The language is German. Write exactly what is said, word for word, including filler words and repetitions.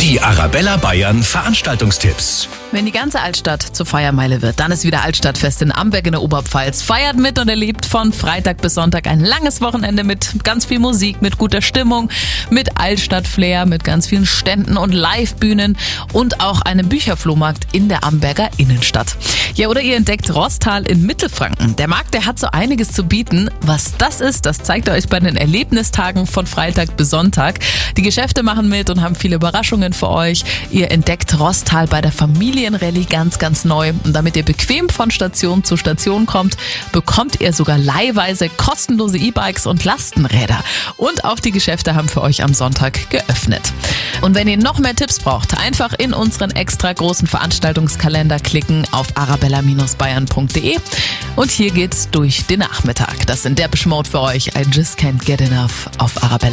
Die Arabella Bayern Veranstaltungstipps. Wenn die ganze Altstadt zur Feiermeile wird, dann ist wieder Altstadtfest in Amberg in der Oberpfalz. Feiert mit und erlebt von Freitag bis Sonntag ein langes Wochenende mit ganz viel Musik, mit guter Stimmung, mit Altstadt-Flair, mit ganz vielen Ständen und Livebühnen und auch einem Bücherflohmarkt in der Amberger Innenstadt. Ja, oder ihr entdeckt Roßtal in Mittelfranken. Der Markt, der hat so einiges zu bieten. Was das ist, das zeigt ihr euch bei den Erlebnistagen von Freitag bis Sonntag. Die Geschäfte machen mit und haben viele Überraschungen für euch. Ihr entdeckt Roßtal bei der Familienrallye ganz, ganz neu. Und damit ihr bequem von Station zu Station kommt, bekommt ihr sogar leihweise kostenlose E-Bikes und Lastenräder. Und auch die Geschäfte haben für euch am Sonntag geöffnet. Und wenn ihr noch mehr Tipps braucht, einfach in unseren extra großen Veranstaltungskalender klicken auf arabella Bayern punkt de und hier geht's durch den Nachmittag. Das sind der Mode für euch. I just can't get enough auf Arabella.